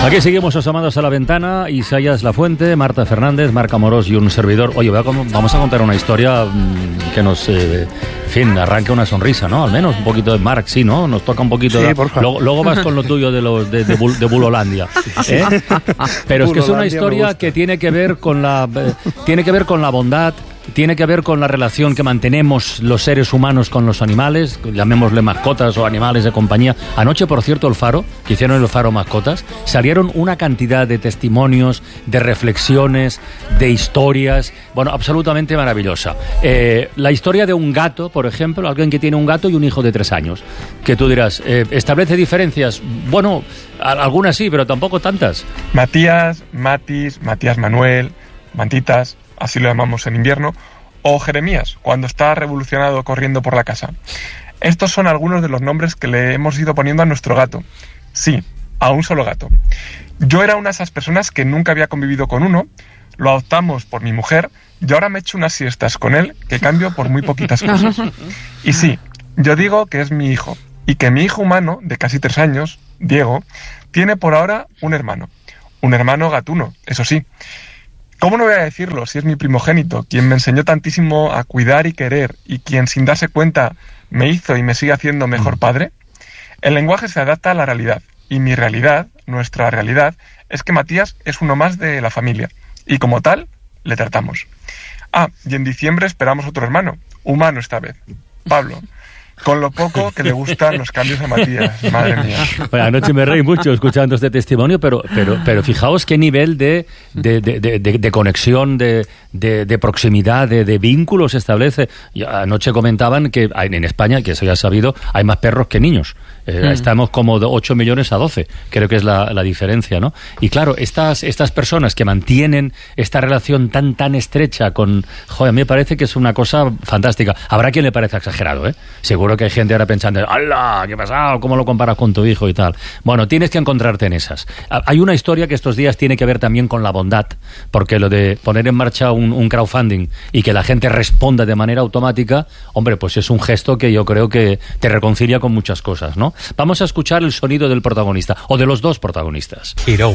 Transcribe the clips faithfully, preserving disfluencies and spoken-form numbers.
Aquí seguimos asomados a la ventana. Isaías Lafuente, Marta Fernández, Marc Amorós y un servidor. Oye, vamos a contar una historia que nos, eh, en fin, arranque una sonrisa, ¿no? Al menos un poquito de Marc, sí, ¿no? Nos toca un poquito. Sí, de... por favor. Luego, luego vas con lo tuyo de los de, de, Bul, de Bulolandia. ¿eh? Pero es que es una historia que tiene que ver con la eh, tiene que ver con la bondad. Tiene que ver con la relación que mantenemos los seres humanos con los animales, llamémosle mascotas o animales de compañía. Anoche, por cierto, el Faro, que hicieron el Faro Mascotas, salieron una cantidad de testimonios, de reflexiones, de historias, bueno, absolutamente maravillosa. Eh, la historia de un gato, por ejemplo, alguien que tiene un gato y un hijo de tres años, que tú dirás, eh, ¿establece diferencias? Bueno, algunas sí, pero tampoco tantas. Matías, Matis, Matías Manuel, Mantitas, así lo llamamos en invierno, o Jeremías, cuando está revolucionado corriendo por la casa. Estos son algunos de los nombres que le hemos ido poniendo a nuestro gato. Sí, a un solo gato. Yo era una de esas personas que nunca había convivido con uno, lo adoptamos por mi mujer, y ahora me echo unas siestas con él que cambio por muy poquitas cosas. Y sí, yo digo que es mi hijo, y que mi hijo humano, de casi tres años, Diego, tiene por ahora un hermano. Un hermano gatuno, eso sí. ¿Cómo no voy a decirlo si es mi primogénito, quien me enseñó tantísimo a cuidar y querer, y quien sin darse cuenta me hizo y me sigue haciendo mejor padre? El lenguaje se adapta a la realidad, y mi realidad, nuestra realidad, es que Matías es uno más de la familia, y como tal, le tratamos. Ah, y en diciembre esperamos otro hermano, humano esta vez, Pablo. Con lo poco que le gustan los cambios a Matías, madre mía. Bueno, anoche me reí mucho escuchando este testimonio, pero pero pero fijaos qué nivel de, de, de, de, de conexión, de, de, de proximidad, de, de vínculos se establece. Y anoche comentaban que en España, que eso ya es sabido, hay más perros que niños. Eh, mm. Estamos como de ocho millones a doce, creo que es la, la diferencia, ¿no? Y claro, estas, estas personas que mantienen esta relación tan tan estrecha con... Joder, a mí me parece que es una cosa fantástica. Habrá quien le parezca exagerado, ¿eh? Seguro que hay gente ahora pensando, ¡hala! ¿Qué ha pasado? ¿Cómo lo comparas con tu hijo y tal? Bueno, tienes que encontrarte en esas. Hay una historia que estos días tiene que ver también con la bondad, porque lo de poner en marcha un, un crowdfunding y que la gente responda de manera automática, hombre, pues es un gesto que yo creo que te reconcilia con muchas cosas, ¿no? Vamos a escuchar el sonido del protagonista, o de los dos protagonistas. Hero.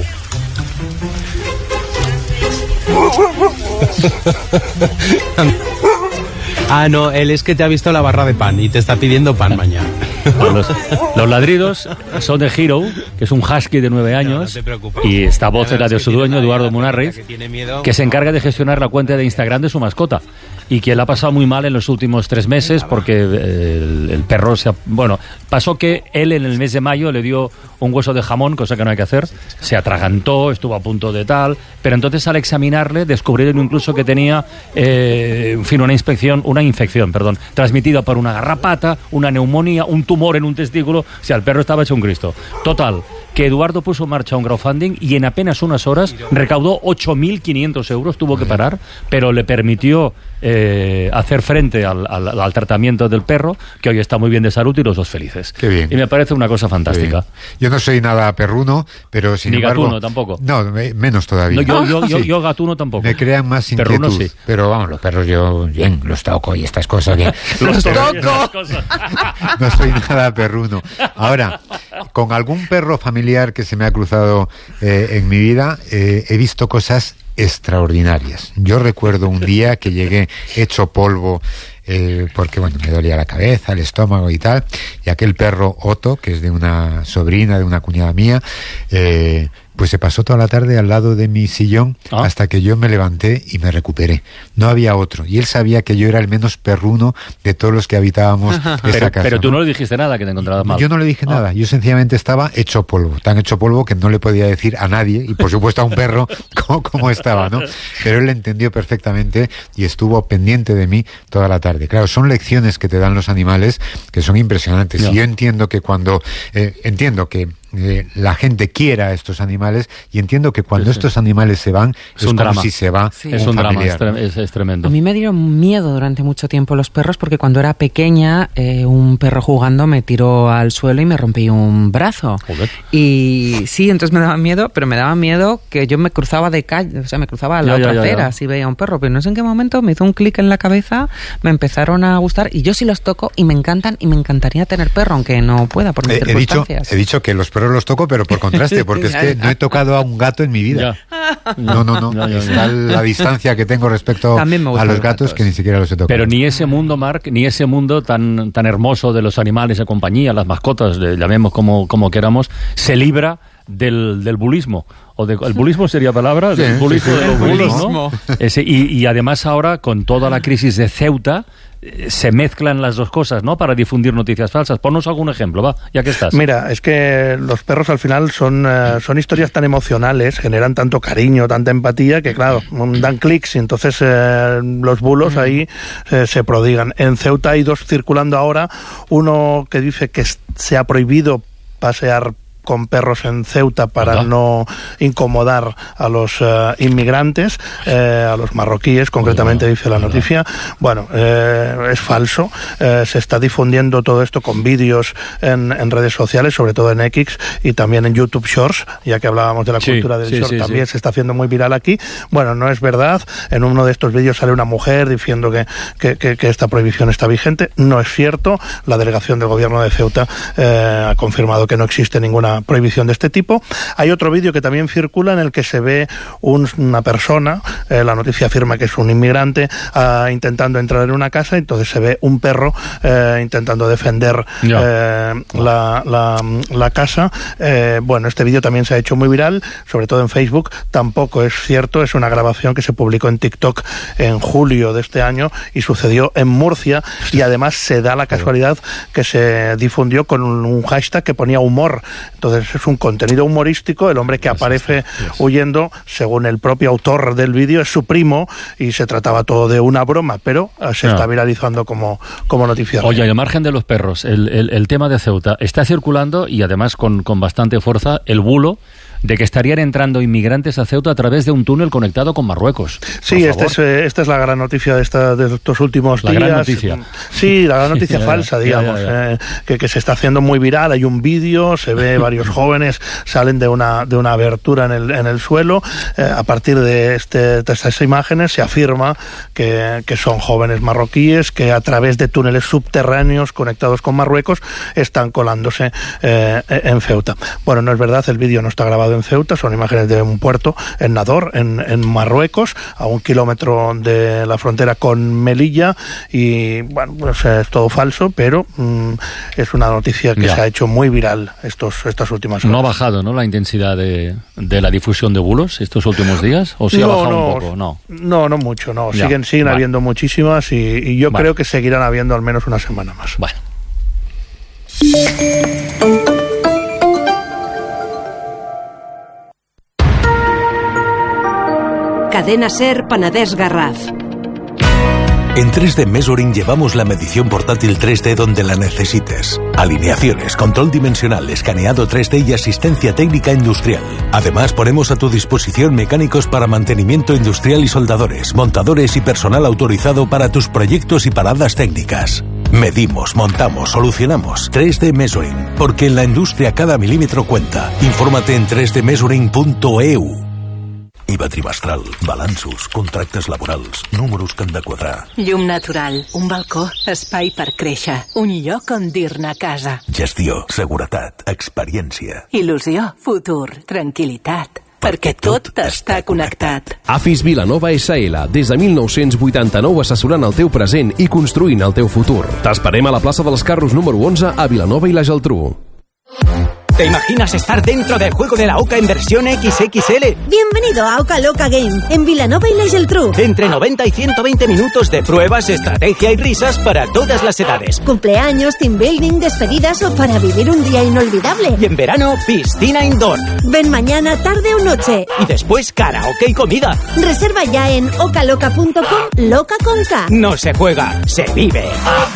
Ah, no, él es que te ha visto la barra de pan y te está pidiendo pan mañana. Los, los ladridos son de Hero, que es un husky de nueve años, no, no te preocupes. Y esta voz es la de su dueño, Eduardo Munarriz, que, que se encarga de gestionar la cuenta de Instagram de su mascota y que la ha pasado muy mal en los últimos tres meses porque el, el perro se ha, bueno, pasó que él en el mes de mayo le dio un hueso de jamón, cosa que no hay que hacer, se atragantó, estuvo a punto de tal, pero entonces al examinarle descubrieron incluso que tenía eh, en fin, una inspección, una infección, perdón, transmitida por una garrapata, una neumonía, un tumor en un testículo, o sea, el perro estaba hecho un Cristo. Total, que Eduardo puso en marcha un crowdfunding y en apenas unas horas recaudó ocho mil quinientos euros, tuvo que parar, pero le permitió eh, hacer frente al, al, al tratamiento del perro, que hoy está muy bien de salud y los dos felices. Qué bien. Y me parece una cosa fantástica. Yo no soy nada perruno, pero sin Ni embargo... gatuno tampoco. No, menos todavía. No, yo, yo, yo, sí. yo gatuno tampoco. Me crean más inquietud. Perruno, sí. Pero vamos, los perros yo, bien, los toco y estas cosas. Que... ¡Los toco! No soy nada perruno. Ahora, con algún perro familiar que se me ha cruzado eh, en mi vida, eh, he visto cosas extraordinarias. Yo recuerdo un día que llegué hecho polvo, eh, porque bueno, me dolía la cabeza, el estómago y tal, y aquel perro Otto, que es de una sobrina, de una cuñada mía, eh, pues se pasó toda la tarde al lado de mi sillón ah. hasta que yo me levanté y me recuperé. No había otro. Y él sabía que yo era el menos perruno de todos los que habitábamos esa pero, casa. Pero tú ¿no? no le dijiste nada, que te encontrabas mal. Yo no le dije ah. nada. Yo sencillamente estaba hecho polvo. Tan hecho polvo que no le podía decir a nadie, y por supuesto a un perro, cómo, cómo estaba, ¿no? Pero él entendió perfectamente y estuvo pendiente de mí toda la tarde. Claro, son lecciones que te dan los animales que son impresionantes. No. Y yo entiendo que cuando... Eh, entiendo que Eh, la gente quiera a estos animales, y entiendo que cuando sí, sí. estos animales se van es, es un como drama. Si se va sí. es un familiar. drama, es, es, es tremendo. A mí me dieron miedo durante mucho tiempo los perros, porque cuando era pequeña eh, un perro jugando me tiró al suelo y me rompí un brazo. Joder. Y sí, entonces me daba miedo, pero me daba miedo que yo me cruzaba de calle, o sea, me cruzaba a la ya, otra ya, ya, acera ya. si veía un perro, pero no sé en qué momento me hizo un clic en la cabeza, me empezaron a gustar, y yo sí los toco y me encantan, y me encantaría tener perro, aunque no pueda por mis eh, circunstancias. He dicho, he dicho que los perros perros los toco, pero por contraste, porque es que no he tocado a un gato en mi vida. Ya. No, no, no. Ya, ya, ya. Está la distancia que tengo respecto a los gatos, gatos que ni siquiera los he tocado. Pero ni ese mundo, Marc, ni ese mundo tan, tan hermoso de los animales de compañía, las mascotas, le llamemos como, como queramos, se libra del, del bulismo. O de, el bulismo sería palabra, sí, el bulismo sí, sí, de los bulos, ¿no? Ese, y, y además ahora, con toda la crisis de Ceuta, se mezclan las dos cosas, ¿no? Para difundir noticias falsas. Ponnos algún ejemplo, va, ya que estás. Mira, es que los perros al final son, uh, son historias tan emocionales, generan tanto cariño, tanta empatía, que claro, dan clics y entonces eh, los bulos ahí eh, se prodigan. En Ceuta hay dos circulando ahora, uno que dice que se ha prohibido pasear con perros en Ceuta para ¿verdad? No incomodar a los uh, inmigrantes, eh, a los marroquíes, concretamente dice la noticia. Bueno, eh, es falso. Eh, se está difundiendo todo esto con vídeos en, en redes sociales, sobre todo en X y también en YouTube Shorts, ya que hablábamos de la sí, cultura del sí, short, sí, también sí. se está haciendo muy viral aquí. Bueno, no es verdad. En uno de estos vídeos sale una mujer diciendo que, que, que, que esta prohibición está vigente. No es cierto. La delegación del gobierno de Ceuta eh, ha confirmado que no existe ninguna prohibición de este tipo. Hay otro vídeo que también circula en el que se ve un, una persona, eh, la noticia afirma que es un inmigrante, uh, intentando entrar en una casa, entonces se ve un perro eh, intentando defender eh, la, la, la casa. Eh, bueno, este vídeo también se ha hecho muy viral, sobre todo en Facebook. Tampoco es cierto, es una grabación que se publicó en TikTok en julio de este año y sucedió en Murcia, y además se da la casualidad que se difundió con un, un hashtag que ponía humor. Entonces es un contenido humorístico. El hombre que aparece huyendo, según el propio autor del vídeo, es su primo y se trataba todo de una broma, pero se está viralizando como, como noticia. Oye, al margen de los perros, el, el, el tema de Ceuta está circulando, y además con, con bastante fuerza, el bulo de que estarían entrando inmigrantes a Ceuta a través de un túnel conectado con Marruecos. Sí, esta es, esta es la gran noticia de, esta, de estos últimos la días. La gran noticia. Sí, la gran noticia ya, falsa, ya, digamos, ya, ya. Eh, que, que se está haciendo muy viral. Hay un vídeo, se ve varios jóvenes, salen de una, de una abertura en el, en el suelo. Eh, a partir de, este, de estas imágenes se afirma que, que son jóvenes marroquíes que a través de túneles subterráneos conectados con Marruecos están colándose eh, en Ceuta. Bueno, no es verdad, el vídeo no está grabado en Ceuta, son imágenes de un puerto en Nador, en, en Marruecos, a un kilómetro de la frontera con Melilla, y bueno, pues es todo falso, pero mmm, es una noticia que ya. se ha hecho muy viral estos, estas últimas horas. ¿No ha bajado, no, la intensidad de, de la difusión de bulos estos últimos días? ¿O sí no, ha bajado no, un poco? No, no, no mucho, no. Ya. Siguen, siguen vale. habiendo muchísimas, y, y yo vale. creo que seguirán habiendo al menos una semana más. Bueno. Cadena SER Penedès Garraf. En tres D Measuring llevamos la medición portátil tres D donde la necesites. Alineaciones, control dimensional, escaneado tres D y asistencia técnica industrial. Además, ponemos a tu disposición mecánicos para mantenimiento industrial y soldadores, montadores y personal autorizado para tus proyectos y paradas técnicas. Medimos, montamos, solucionamos. tres D Measuring, porque en la industria cada milímetro cuenta. Infórmate en tres d measuring punto e u. I V A trimestral, balanços, contractes laborals, números que han de quadrar. Llum natural, un balcó, espai per créixer, un lloc on dir-ne casa. Gestió, seguretat, experiència. Il·lusió, futur, tranquil·litat. Perquè tot està connectat. Afis Vilanova essa ele, des de mil nou-cents vuitanta-nou assessorant el teu present i construint el teu futur. T'esperem a la plaça dels Carros número onze a Vilanova i la Geltrú. ¿Te imaginas estar dentro del juego de la OCA en versión equis equis ele? Bienvenido a Oca Loca Game, en Vilanova y la Geltrú. Entre noventa y ciento veinte minutos de pruebas, estrategia y risas para todas las edades. Cumpleaños, team building, despedidas o para vivir un día inolvidable. Y en verano, piscina indoor. Ven mañana, tarde o noche. Y después karaoke y comida. Reserva ya en ocaloca punto com, loca con K. No se juega, se vive.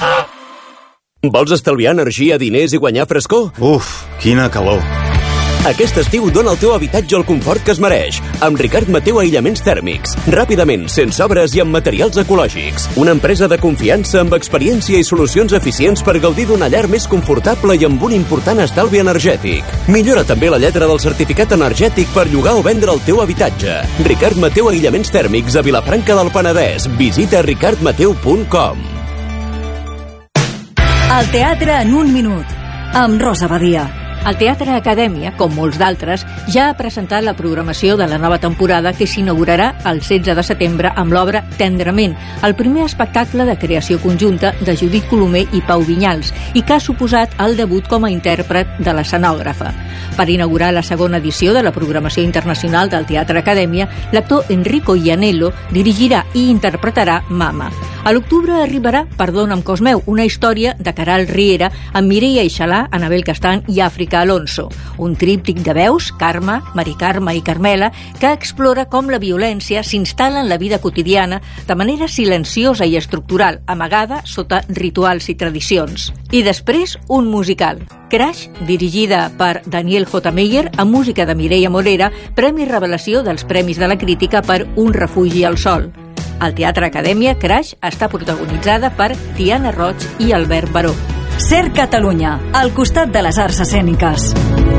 Vols estalviar energia, diners i guanyar frescor? Uf, quina calor. Aquest estiu dona al teu habitatge el confort que es mereix. Amb Ricard Mateu Aïllaments Tèrmics. Ràpidament, sense obres i amb materials ecològics. Una empresa de confiança amb experiència i solucions eficients per gaudir d'una llar més confortable i amb un important estalvi energètic. Millora també la lletra del certificat energètic per llogar o vendre el teu habitatge. Ricard Mateu Aïllaments Tèrmics a Vilafranca del Penedès. Visita ricard mateu punt com. El teatre en un minut, amb Rosa Badia. El Teatre Acadèmia, com molts d'altres, ja ha presentat la programació de la nova temporada que s'inaugurarà el setze de setembre amb l'obra Tendrament, el primer espectacle de creació conjunta de Judit Colomer i Pau Vinyals i que ha suposat el debut com a intèrpret de l'escenògrafa. Per inaugurar la segona edició de la programació internacional del Teatre Acadèmia, l'actor Enrico Iannello dirigirà i interpretarà Mama. A l'octubre arribarà Perdona'm cos meu, una història de Caral Riera amb Mireia Ixalà, Anabel Castan i Àfrica Alonso. Un tríptic de veus, Carme, Mari Carme i Carmela, que explora com la violència s'instal·la en la vida quotidiana de manera silenciosa i estructural, amagada sota rituals i tradicions. I després, un musical. Crash, dirigida per Daniel J. Meyer, amb música de Mireia Morera, Premi Revelació dels Premis de la Crítica per Un refugi al sol. Al Teatre Acadèmia, Crash està protagonitzada per Tiana Roig i Albert Baró. Ser Catalunya, al costat de les arts escèniques.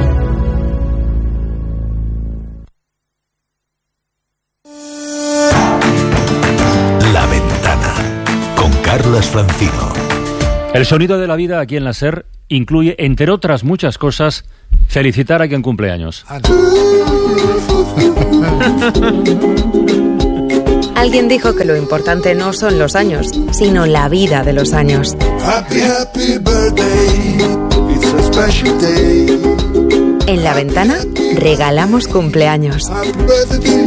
La Ventana, con Carlas Francino. El sonido de la vida aquí en la SER incluye, entre otras muchas cosas, felicitar a quien cumple años. Alguien dijo que lo importante no son los años, sino la vida de los años. Happy, happy birthday. It's a special day. En La Ventana regalamos cumpleaños. Happy birthday to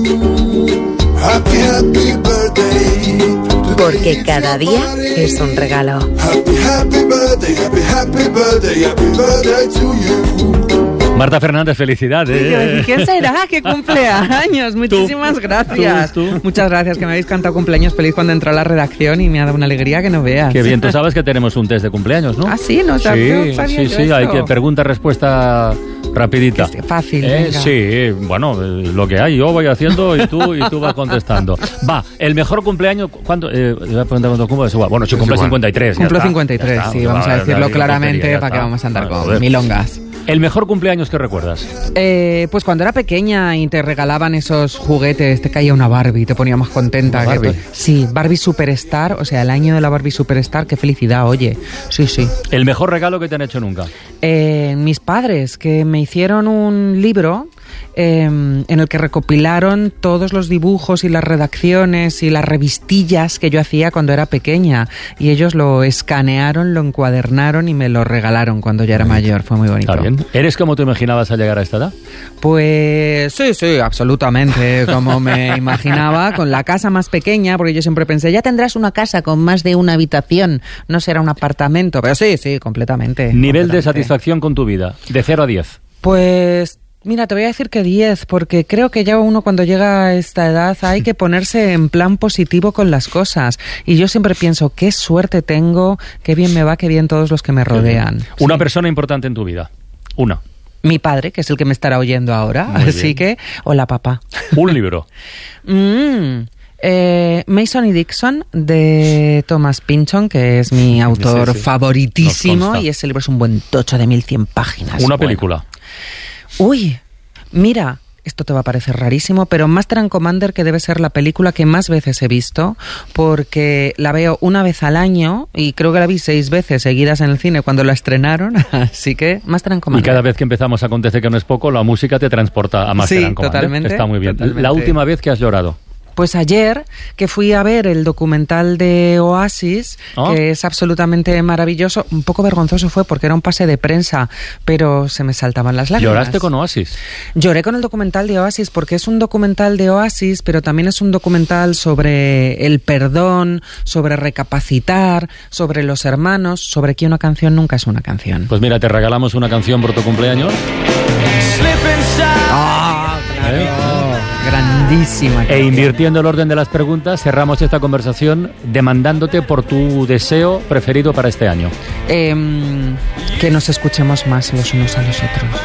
you. Happy, happy birthday. Porque cada día es un regalo. Happy, happy birthday. Happy, happy birthday. Happy birthday to you. Marta Fernández, felicidades. ¿Quién será? ¿Qué cumpleaños? Muchísimas ¿Tú? gracias. ¿Tú? ¿Tú? Muchas gracias, que me habéis cantado cumpleaños feliz cuando entró a la redacción y me ha dado una alegría que no veas. Qué bien, tú sabes que tenemos un test de cumpleaños, ¿no? Ah, sí, no sabía. Sí, no sabía sí, yo sí, esto. hay que pregunta-respuesta rapidita. Que fácil, eh, venga. Sí, bueno, eh, lo que hay, yo voy haciendo y tú y tú vas contestando. Va, el mejor cumpleaños, ¿cuándo? Eh, voy a preguntar cuánto cumple, es igual. Bueno, si cumple cincuenta y tres. Cumplo cincuenta y tres, sí, vamos a decirlo claramente para que vamos a andar con milongas. ¿El mejor cumpleaños que recuerdas? Eh, pues cuando era pequeña y te regalaban esos juguetes, te caía una Barbie, te ponía más contenta. ¿Una Barbie? Que, sí, Barbie Superstar, o sea, el año de la Barbie Superstar, qué felicidad, oye. Sí, sí. ¿El mejor regalo que te han hecho nunca? Eh, mis padres, que me hicieron un libro eh, en el que recopilaron todos los dibujos y las redacciones y las revistillas que yo hacía cuando era pequeña. Y ellos lo escanearon, lo encuadernaron y me lo regalaron cuando ya era mayor. Fue muy bonito. Está bien. ¿Eres como te imaginabas al llegar a esta edad? Pues sí, sí, absolutamente, como me imaginaba, con la casa más pequeña, porque yo siempre pensé, ya tendrás una casa con más de una habitación, no será un apartamento, pero sí, sí, completamente. Nivel completamente. de satisfacción con tu vida, de cero a diez. Pues mira, te voy a decir que diez, porque creo que ya uno cuando llega a esta edad hay que ponerse en plan positivo con las cosas. Y yo siempre pienso, qué suerte tengo, qué bien me va, qué bien todos los que me rodean. Una Sí. persona importante en tu vida. Una. Mi padre, que es el que me estará oyendo ahora, Muy así bien. que, hola papá. Un libro. Mm, eh, Mason y Dixon, de Thomas Pynchon, que es mi autor Sí, sí. favoritísimo, Nos consta. y ese libro es un buen tocho de mil cien páginas. Una Bueno. película. Uy, mira, esto te va a parecer rarísimo, pero Master and Commander, que debe ser la película que más veces he visto, porque la veo una vez al año y creo que la vi seis veces seguidas en el cine cuando la estrenaron, así que Master and Y Commander. cada vez que empezamos Acontece que no es poco, la música te transporta a Master Sí, and Commander. totalmente, Está muy bien. totalmente. La última vez que has llorado. Pues ayer, que fui a ver el documental de Oasis, ¿Oh? que es absolutamente maravilloso, un poco vergonzoso fue porque era un pase de prensa, pero se me saltaban las lágrimas. ¿Lloraste con Oasis? Lloré con el documental de Oasis porque es un documental de Oasis, pero también es un documental sobre el perdón, sobre recapacitar, sobre los hermanos, sobre que una canción nunca es una canción. Pues mira, te regalamos una canción por tu cumpleaños. ¡Ah, claro! ¿Eh? Grandísima. E invirtiendo el orden de las preguntas, cerramos esta conversación demandándote por tu deseo preferido para este año. Eh, que nos escuchemos más los unos a los otros.